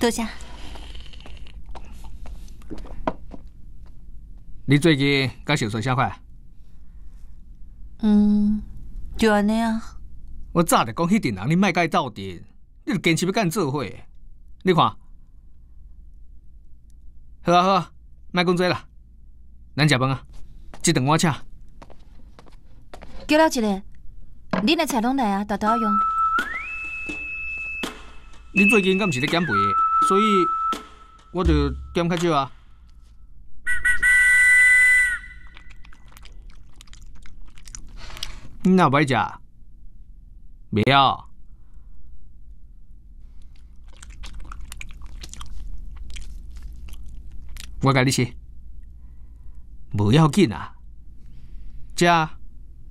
多谢。 你最近敢受伤啥款？ 就安尼啊。 我早就讲迄阵人，你莫甲伊斗阵，你著坚持要甲因做伙。你看，好啊好啊，莫讲这啦，咱食饭啊，这顿我请。 叫了一个，恁的菜拢来啊，大刀用。 你最近敢毋是咧减肥的，所以我著减较少啊。你哪不爱食？袂晓。我甲你吃，无要紧啊，食。